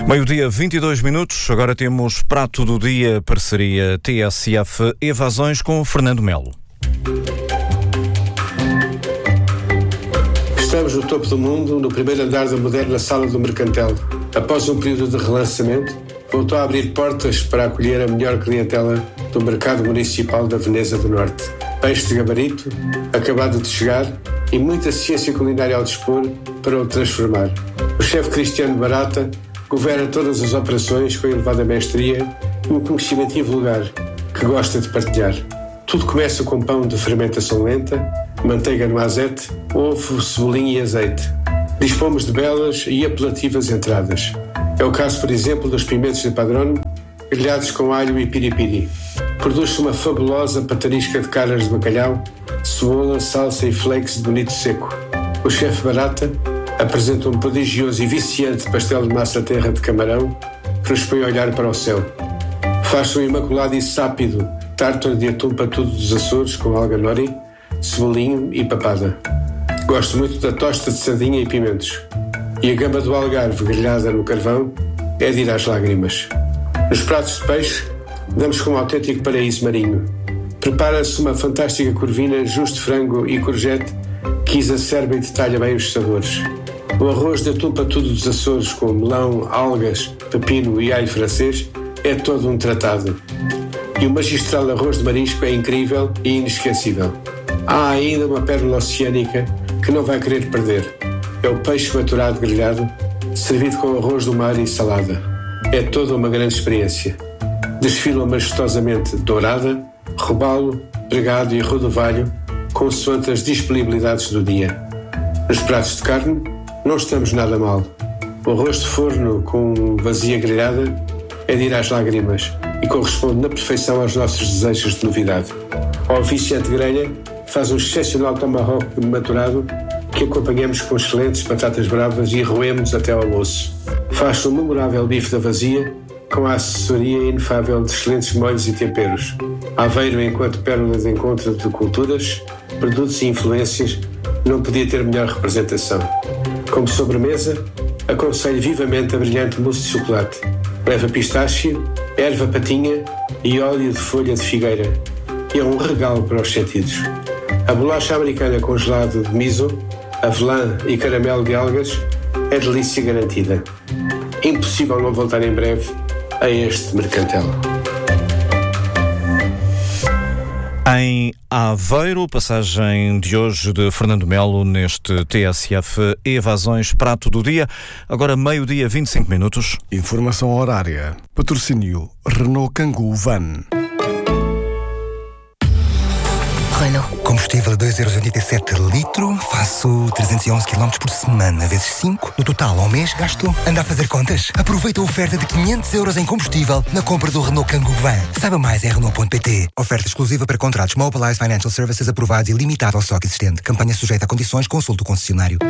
Meio-dia, 22 minutos. Agora temos Prato do Dia, parceria TSF Evasões com Fernando Melo. Estamos no topo do mundo, no primeiro andar da moderna Sala do Mercantel. Após um período de relançamento, voltou a abrir portas para acolher a melhor clientela do mercado municipal da Veneza do Norte. Peixe de gabarito, acabado de chegar, e muita ciência culinária ao dispor para o transformar. O chefe Cristiano Barata governa todas as operações com elevada mestria e um conhecimento invulgar que gosta de partilhar. Tudo começa com pão de fermentação lenta, manteiga no azete, ovo, cebolinha e azeite. Dispomos de belas e apelativas entradas. É o caso, por exemplo, dos pimentos de padrão, grelhados com alho e piripiri. Produz-se uma fabulosa patanisca de caras de bacalhau, cebola, salsa e flakes de bonito seco. O chefe Barata apresenta um prodigioso e viciante pastel de massa terra de camarão que nos põe a olhar para o céu. Faz-se um imaculado e sápido tártaro de atum patudo dos Açores com alga nori, cebolinho e papada. Gosto muito da tosta de sardinha e pimentos. E a gamba do Algarve grelhada no carvão é de ir às lágrimas. Nos pratos de peixe, damos com um autêntico paraíso marinho. Prepara-se uma fantástica corvina, jus de frango e courgette que exacerba e detalha bem os sabores. O arroz de atum patudo dos Açores com melão, algas, pepino e alho francês é todo um tratado. E o magistral arroz de marisco é incrível e inesquecível. Há ainda uma pérola oceânica que não vai querer perder. É o peixe maturado grelhado, servido com arroz do mar e salada. É toda uma grande experiência. Desfila majestosamente dourada, robalo, pregado e rodovalho, consoante as disponibilidades do dia. Nos pratos de carne, não estamos nada mal. O arroz de forno com vazia grelhada é de ir às lágrimas e corresponde na perfeição aos nossos desejos de novidade. O viciante grelha faz um excepcional tomahawk maturado que acompanhamos com excelentes batatas bravas e roemos até ao osso. Faz-se um memorável bife da vazia com a assessoria inefável de excelentes molhos e temperos. Aveiro, enquanto pérola de encontro de culturas, produtos e influências, não podia ter melhor representação. Como sobremesa, aconselho vivamente a brilhante mousse de chocolate. Leva pistache, erva patinha e óleo de folha de figueira. E é um regalo para os sentidos. A bolacha americana com gelado de miso, avelã e caramelo de algas é delícia garantida. Impossível não voltar em breve a este mercantel. Em Aveiro, passagem de hoje de Fernando Melo neste TSF Evasões Prato do Dia. Agora meio-dia, 25 minutos. Informação horária. Patrocínio Renault Kangoo Van. Renault. Combustível a 2,87 € litro, faço 311 km por semana, vezes 5. No total, ao mês, gasto. Anda a fazer contas? Aproveita a oferta de 500 € em combustível na compra do Renault Kangoo Van. Saiba mais em Renault.pt. Oferta exclusiva para contratos Mobilize Financial Services aprovados e limitada ao estoque existente. Campanha sujeita a condições, consulte o concessionário.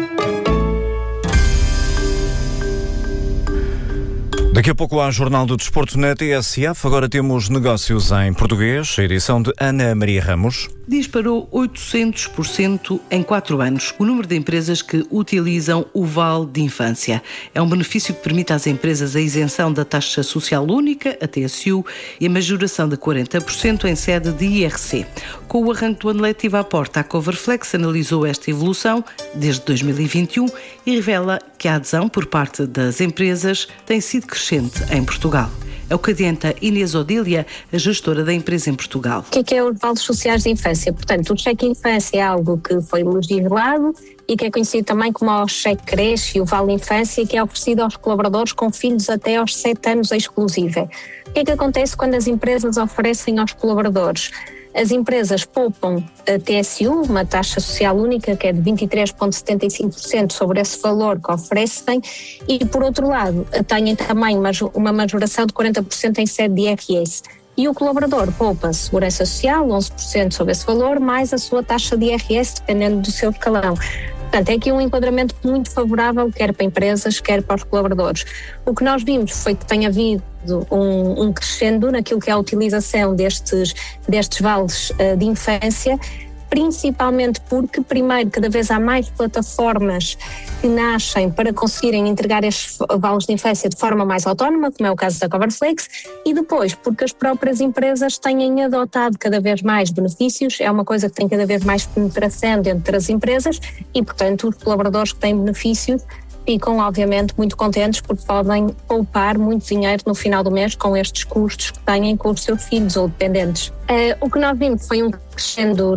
Daqui a pouco há Jornal do Desporto na TSF. Agora temos Negócios em Português, a edição de Ana Maria Ramos. Disparou 800% em 4 anos o número de empresas que utilizam o Vale de Infância. É um benefício que permite às empresas a isenção da taxa social única, a TSU, e a majoração de 40% em sede de IRC. Com o arranque do ano letivo à porta, a Coverflex analisou esta evolução desde 2021 e revela que a adesão por parte das empresas tem sido crescente em Portugal. É o que adianta Inês Odília, a gestora da empresa em Portugal. O que é os vales sociais de infância? Portanto, o cheque infância é algo que foi legislado e que é conhecido também como o cheque creche e o vale infância, que é oferecido aos colaboradores com filhos até aos 7 anos exclusive. O que é que acontece quando as empresas oferecem aos colaboradores? As empresas poupam a TSU, uma taxa social única que é de 23,75% sobre esse valor que oferecem, e por outro lado têm também uma majoração de 40% em sede de IRS. E o colaborador poupa a Segurança Social, 11% sobre esse valor, mais a sua taxa de IRS, dependendo do seu escalão. Portanto, é aqui um enquadramento muito favorável, quer para empresas, quer para os colaboradores. O que nós vimos foi que tem havido um crescendo naquilo que é a utilização destes vales de infância, principalmente porque, primeiro, cada vez há mais plataformas que nascem para conseguirem entregar estes vales de infância de forma mais autónoma, como é o caso da Coverflex, e depois porque as próprias empresas têm adotado cada vez mais benefícios, é uma coisa que tem cada vez mais penetração dentro das empresas e, portanto, os colaboradores que têm benefícios ficam, obviamente, muito contentes porque podem poupar muito dinheiro no final do mês com estes custos que têm com os seus filhos ou dependentes. O que nós vimos foi um crescendo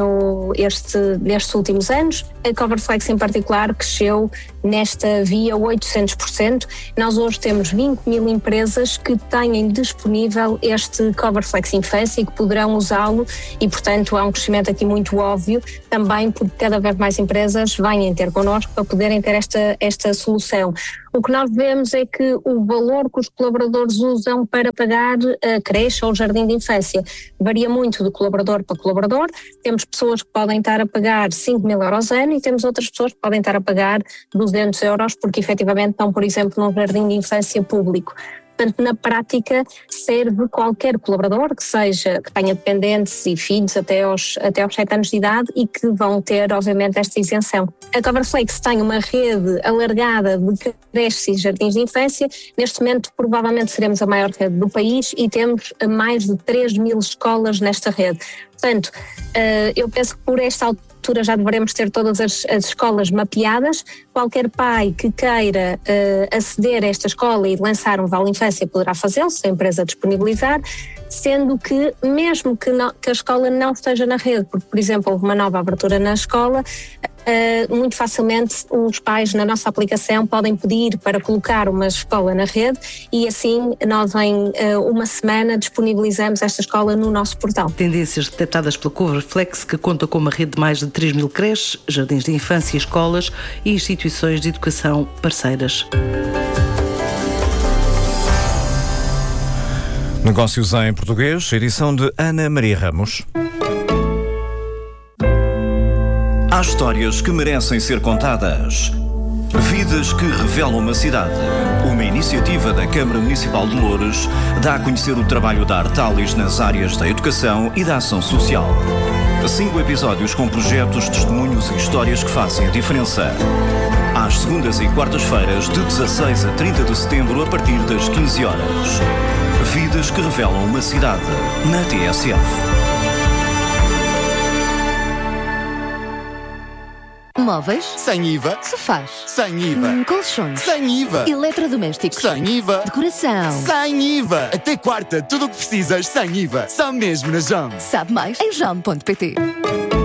nestes últimos anos. A Coverflex, em particular, cresceu nesta via 800%. Nós hoje temos 20 mil empresas que têm disponível este Coverflex Infância e que poderão usá-lo e, portanto, há um crescimento aqui muito óbvio, também porque cada vez mais empresas vêm ter connosco para poderem ter esta solução. O que nós vemos é que o valor que os colaboradores usam para pagar a creche ou o jardim de infância varia muito de colaborador para colaborador. Temos pessoas que podem estar a pagar 5.000 euros ano e temos outras pessoas que podem estar a pagar 200 euros porque efetivamente estão, por exemplo, num jardim de infância público. Portanto, na prática, serve qualquer colaborador que tenha dependentes e filhos até aos 7 anos de idade e que vão ter, obviamente, esta isenção. A Coverflex tem uma rede alargada de creches e jardins de infância. Neste momento, provavelmente, seremos a maior rede do país e temos mais de 3.000 escolas nesta rede. Portanto, eu penso que por esta altura já deveremos ter todas as escolas mapeadas. Qualquer pai que queira aceder a esta escola e lançar um vale infância poderá fazê-lo, se a empresa disponibilizar, sendo que mesmo que a escola não esteja na rede, porque, por exemplo, houve uma nova abertura na escola, muito facilmente os pais na nossa aplicação podem pedir para colocar uma escola na rede e assim nós em uma semana disponibilizamos esta escola no nosso portal. Tendências detectadas pela Coverflex, que conta com uma rede de mais de 3.000 creches, jardins de infância, escolas e instituições de educação parceiras. Negócios em Português, edição de Ana Maria Ramos. Há histórias que merecem ser contadas. Vidas que revelam uma cidade. Uma iniciativa da Câmara Municipal de Loures dá a conhecer o trabalho da Artalis nas áreas da educação e da ação social. 5 episódios com projetos, testemunhos e histórias que fazem a diferença. Às segundas e quartas-feiras, de 16 a 30 de setembro, a partir das 15 horas. Vidas que revelam uma cidade, na TSF. Móveis? Sem IVA. Sofás? Sem IVA. Colchões? Sem IVA. Eletrodomésticos? Sem IVA. Decoração? Sem IVA. Até quarta, tudo o que precisas sem IVA. Só mesmo na JOM. Sabe mais em jom.pt.